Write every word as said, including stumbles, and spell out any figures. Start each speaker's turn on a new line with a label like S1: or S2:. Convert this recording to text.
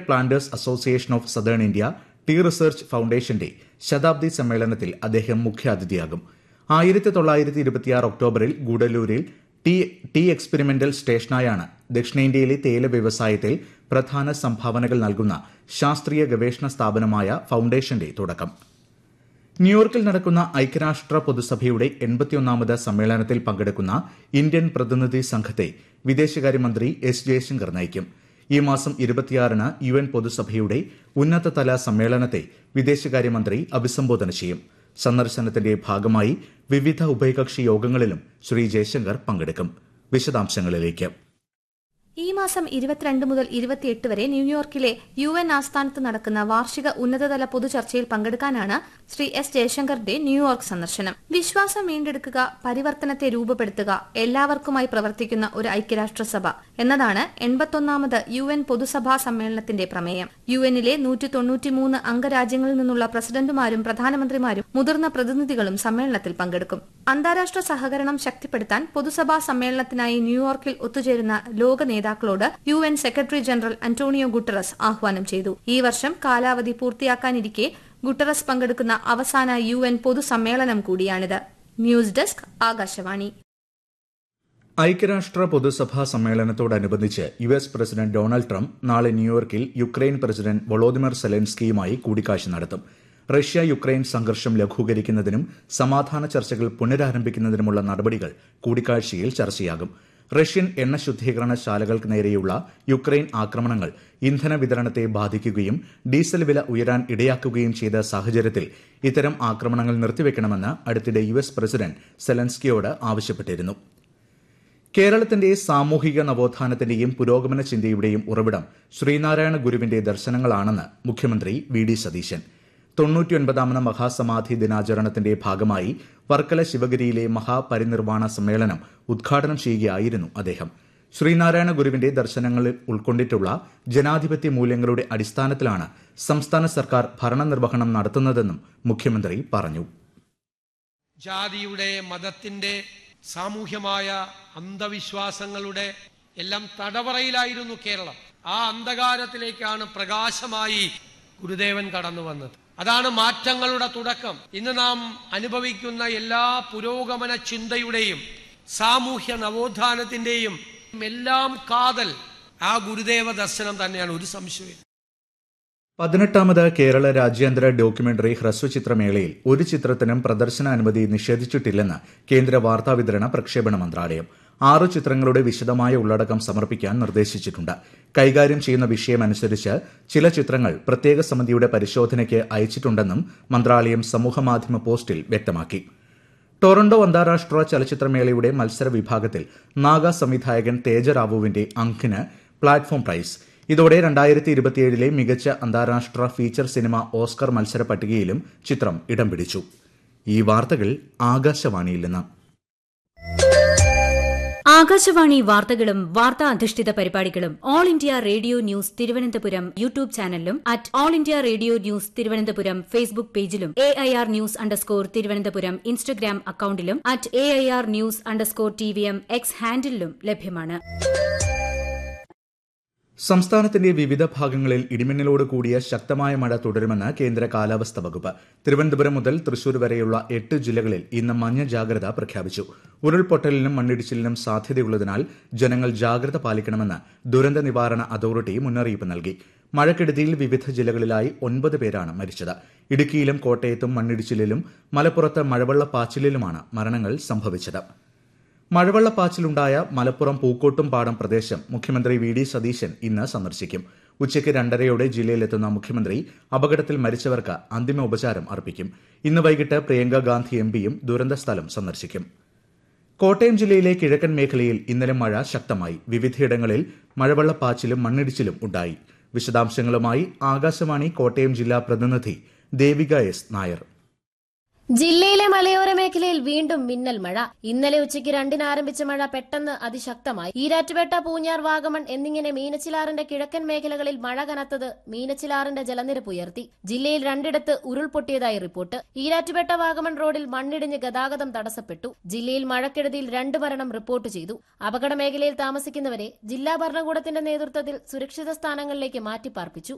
S1: Planters association of southern India tea research ഫൌണ്ടേഷന്റെ ശതാബ്ദി സമ്മേളനത്തിൽ അദ്ദേഹം മുഖ്യാതിഥിയാകും. ആയിരത്തി തൊള്ളായിരത്തി ഇരുപത്തിയാറ് ഒക്ടോബറിൽ ഗൂഡല്ലൂരിൽ ടീ ടീ എക്സ്പെരിമെന്റൽ സ്റ്റേഷനായാണ് ദക്ഷിണേന്ത്യയിലെ തേയില വ്യവസായത്തിൽ പ്രധാന സംഭാവനകൾ നൽകുന്ന ശാസ്ത്രീയ ഗവേഷണ സ്ഥാപനമായ ഫൌണ്ടേഷന്റെ തുടക്കം. ന്യൂയോർക്കിൽ നടക്കുന്ന ഐക്യരാഷ്ട്ര പൊതുസഭയുടെ എൺപത്തിയൊന്നാമത് സമ്മേളനത്തിൽ പങ്കെടുക്കുന്ന ഇന്ത്യൻ പ്രതിനിധി സംഘത്തെ വിദേശകാര്യമന്ത്രി എസ് ജയശങ്കർ നയിക്കും. ഈ മാസം ഇരുപത്തിയാറിന് യു എൻ പൊതുസഭയുടെ ഉന്നതതല സമ്മേളനത്തെ വിദേശകാര്യമന്ത്രി അഭിസംബോധന ചെയ്യും. സന്ദർശനത്തിന്റെ ഭാഗമായി വിവിധ ഉഭയകക്ഷി യോഗങ്ങളിലും ശ്രീ ജയശങ്കർ പങ്കെടുക്കും. വിശദാംശങ്ങളിലേക്ക്.
S2: ഈ മാസം ഇരുപത്തിരണ്ട് മുതൽ ഇരുപത്തിയെട്ട് വരെ ന്യൂയോർക്കിലെ യു എൻ ആസ്ഥാനത്ത് നടക്കുന്ന വാർഷിക ഉന്നതതല പൊതുചർച്ചയിൽ പങ്കെടുക്കാനാണ് ശ്രീ എസ് ജയശങ്കറിന്റെ ന്യൂയോർക്ക് സന്ദർശനം. വിശ്വാസം വീണ്ടെടുക്കുക, പരിവർത്തനത്തെ രൂപപ്പെടുത്തുക, എല്ലാവർക്കുമായി പ്രവർത്തിക്കുന്ന ഒരു ഐക്യരാഷ്ട്രസഭ എന്നതാണ് എൺപത്തൊന്നാമത് യു എൻ പൊതുസഭാ സമ്മേളനത്തിന്റെ പ്രമേയം. യു എന്നിലെ നൂറ്റി തൊണ്ണൂറ്റിമൂന്ന് അംഗരാജ്യങ്ങളിൽ നിന്നുള്ള പ്രസിഡന്റുമാരും പ്രധാനമന്ത്രിമാരും മുതിർന്ന പ്രതിനിധികളും സമ്മേളനത്തിൽ പങ്കെടുക്കും. അന്താരാഷ്ട്ര സഹകരണം ശക്തിപ്പെടുത്താൻ പൊതുസഭാ സമ്മേളനത്തിനായി ന്യൂയോർക്കിൽ ഒത്തുചേരുന്ന ലോക നേതാക്കളോട് U N secretary general Antonio Guterres ആഹ്വാനം ചെയ്തു. ഈ വർഷം കാലാവധി പൂർത്തിയാക്കാനിരിക്കെ ഗുട്ടറസ് പങ്കെടുക്കുന്ന അവസാന യു എൻ പൊതുസമ്മേളനം കൂടിയാണിത്. News desk, Akashvani.
S1: ഐക്യരാഷ്ട്ര പൊതുസഭാ സമ്മേളനത്തോടനുബന്ധിച്ച് U S president Donald Trump നാളെ ന്യൂയോർക്കിൽ യുക്രൈൻ പ്രസിഡന്റ് വൊളോദിമിർ സെലൻസ്കിയുമായി കൂടിക്കാഴ്ച നടത്തും. റഷ്യ യുക്രൈൻ സംഘർഷം ലഘൂകരിക്കുന്നതിനും സമാധാന ചർച്ചകൾ പുനരാരംഭിക്കുന്നതിനുമുള്ള നടപടികൾ കൂടിക്കാഴ്ചയിൽ ചർച്ചയാകും. റഷ്യൻ എണ്ണ ശുദ്ധീകരണ ശാലകൾക്ക് നേരെയുള്ള യുക്രൈൻ ആക്രമണങ്ങൾ ഇന്ധന വിതരണത്തെ ബാധിക്കുകയും ഡീസൽ വില ഉയരാൻ ഇടയാക്കുകയും ചെയ്ത സാഹചര്യത്തിൽ ഇത്തരം ആക്രമണങ്ങൾ നിർത്തിവെക്കണമെന്ന് അടുത്തിടെ യു എസ് പ്രസിഡന്റ് സെലൻസ്കിയോട് ആവശ്യപ്പെട്ടിരുന്നു. കേരളത്തിന്റെ സാമൂഹിക നവോത്ഥാനത്തിന്റെയും പുരോഗമന ചിന്തയുടെയും ഉറവിടം ശ്രീനാരായണ ഗുരുവിന്റെ ദർശനങ്ങളാണെന്ന് മുഖ്യമന്ത്രി വി ഡി സതീശൻ. തൊണ്ണൂറ്റിയൊൻപതാമത് മഹാസമാധി ദിനാചരണത്തിന്റെ ഭാഗമായി വർക്കല ശിവഗിരിയിലെ മഹാപരിനിർവാണ സമ്മേളനം ഉദ്ഘാടനം ചെയ്യുകയായിരുന്നു അദ്ദേഹം. ശ്രീനാരായണ ഗുരുവിന്റെ ദർശനങ്ങളിൽ ഉൾക്കൊണ്ടിട്ടുള്ള ജനാധിപത്യ മൂല്യങ്ങളുടെ അടിസ്ഥാനത്തിലാണ് സംസ്ഥാന സർക്കാർ ഭരണനിർവഹണം നടത്തുന്നതെന്നും മുഖ്യമന്ത്രി പറഞ്ഞു.
S3: ജാതിയുടെ, മതത്തിന്റെ, സാമൂഹ്യമായ അന്ധവിശ്വാസങ്ങളുടെ എല്ലാം തടവറയിലായിരുന്നു കേരളം. ആ അന്ധകാരത്തിലേക്കാണ് പ്രകാശമായി ഗുരുദേവൻ കടന്നു വന്നത്. അതാണ് മാറ്റങ്ങളുടെ തുടക്കം. ഇന്ന് നാം അനുഭവിക്കുന്ന എല്ലാ പുരോഗമന ചിന്തയുടെയും സാമൂഹ്യ നവോത്ഥാനത്തിന്റെയും എല്ലാം കാതൽ ആ ഗുരുദേവ ദർശനം തന്നെയാണ്, ഒരു സംശയവും.
S1: പതിനെട്ടാമത് കേരള രാജ്യാന്തര ഡോക്യുമെന്ററി ഹ്രസ്വചിത്രമേളയിൽ ഒരു ചിത്രത്തിനും പ്രദർശനാനുമതി നിഷേധിച്ചിട്ടില്ലെന്ന് കേന്ദ്ര വാർത്താവിതരണ പ്രക്ഷേപണ മന്ത്രാലയം. ആറു ചിത്രങ്ങളുടെ വിശദമായ ഉള്ളടക്കം സമർപ്പിക്കാൻ നിർദ്ദേശിച്ചിട്ടുണ്ട്. കൈകാര്യം ചെയ്യുന്ന വിഷയമനുസരിച്ച് ചില ചിത്രങ്ങൾ പ്രത്യേക സമിതിയുടെ പരിശോധനയ്ക്ക് അയച്ചിട്ടുണ്ടെന്നും മന്ത്രാലയം സമൂഹമാധ്യമ പോസ്റ്റിൽ വ്യക്തമാക്കി. ടൊറന്റോ അന്താരാഷ്ട്ര ചലച്ചിത്രമേളയുടെ മത്സര വിഭാഗത്തിൽ നാഗ സംവിധായകൻ തേജറാവുവിന്റെ അങ്കിന് പ്ലാറ്റ്ഫോം പ്രൈസ്. ഇതോടെ രണ്ടായിരത്തി ഇരുപത്തിയേഴിലെ മികച്ച അന്താരാഷ്ട്ര ഫീച്ചർ സിനിമ ഓസ്കർ മത്സര പട്ടികയിലും ചിത്രം ഇടം പിടിച്ചു. ഈ വാർത്തകൾ ആകാശവാണിയിൽ നിന്ന്.
S4: ആകാശവാണി വാർത്തകളും വാർത്താ അധിഷ്ഠിത പരിപാടികളും all India radio news Thiruvananthapuram YouTube ചാനലിലും at all India radio news Thiruvananthapuram Facebook പേജിലും A I R news underscore Thiruvananthapuram Instagram അക്കൌണ്ടിലും at A I R news underscore T V M X ഹാൻഡിലും ലഭ്യമാണ്.
S1: സംസ്ഥാനത്തിന്റെ വിവിധ ഭാഗങ്ങളിൽ ഇടിമിന്നലോട് കൂടിയ ശക്തമായ മഴ തുടരുമെന്ന് കേന്ദ്ര കാലാവസ്ഥാ വകുപ്പ്. തിരുവനന്തപുരം മുതൽ തൃശൂർ വരെയുള്ള എട്ട് ജില്ലകളിൽ ഇന്ന് മഞ്ഞ ജാഗ്രത പ്രഖ്യാപിച്ചു. ഉരുൾപൊട്ടലിനും മണ്ണിടിച്ചിലിനും സാധ്യതയുള്ളതിനാൽ ജനങ്ങൾ ജാഗ്രത പാലിക്കണമെന്ന് ദുരന്ത നിവാരണ അതോറിറ്റി മുന്നറിയിപ്പ് നൽകി. മഴക്കെടുതിയിൽ വിവിധ ജില്ലകളിലായി ഒൻപത് പേരാണ് മരിച്ചത്. ഇടുക്കിയിലും കോട്ടയത്തും മണ്ണിടിച്ചിലിലും മലപ്പുറത്ത് മഴവെള്ളപ്പാച്ചിലിലുമാണ് മരണങ്ങൾ സംഭവിച്ചത്. മഴവെള്ളപ്പാച്ചിലുണ്ടായ മലപ്പുറം പൂക്കോട്ടുംപാടം പ്രദേശം മുഖ്യമന്ത്രി വി ഡി സതീശൻ ഇന്ന് സന്ദർശിക്കും. ഉച്ചയ്ക്ക് രണ്ടരയോടെ ജില്ലയിലെത്തുന്ന മുഖ്യമന്ത്രി അപകടത്തിൽ മരിച്ചവർക്ക് അന്തിമോപചാരം അർപ്പിക്കും. ഇന്ന് വൈകിട്ട് പ്രിയങ്ക ഗാന്ധി എം പിയും ദുരന്തസ്ഥലം സന്ദർശിക്കും. കോട്ടയം ജില്ലയിലെ കിഴക്കൻ മേഖലയിൽ ഇന്നലെ മഴ ശക്തമായി. വിവിധയിടങ്ങളിൽ മഴവെള്ളപ്പാച്ചിലും മണ്ണിടിച്ചിലും ഉണ്ടായി. വിശദാംശങ്ങളുമായി ആകാശവാണി കോട്ടയം ജില്ലാ പ്രതിനിധി ദേവിക എസ് നായർ.
S5: ജില്ലയിലെ മലയോര മേഖലയിൽ വീണ്ടും മിന്നൽ മഴ. ഇന്നലെ ഉച്ചയ്ക്ക് രണ്ടിന് ആരംഭിച്ച മഴ പെട്ടെന്ന് അതിശക്തമായി. ഈരാറ്റുപേട്ട, പൂഞ്ഞാർ, വാഗമൺ എന്നിങ്ങനെ മീനച്ചിലാറിന്റെ കിഴക്കൻ മേഖലകളിൽ മഴ കനത്തത് മീനച്ചിലാറിന്റെ ജലനിരപ്പ് ഉയർത്തി. ജില്ലയിൽ രണ്ടിടത്ത് ഉരുൾപൊട്ടിയതായി റിപ്പോർട്ട്. ഈരാറ്റുപേട്ട വാഗമൺ റോഡിൽ മണ്ണിടിഞ്ഞ് ഗതാഗതം തടസ്സപ്പെട്ടു. ജില്ലയിൽ മഴക്കെടുതിയിൽ രണ്ട് മരണം റിപ്പോർട്ട് ചെയ്തു. അപകട മേഖലയിൽ താമസിക്കുന്നവരെ ജില്ലാ ഭരണകൂടത്തിന്റെ നേതൃത്വത്തിൽ സുരക്ഷിത സ്ഥാനങ്ങളിലേക്ക് മാറ്റിപ്പാർപ്പിച്ചു.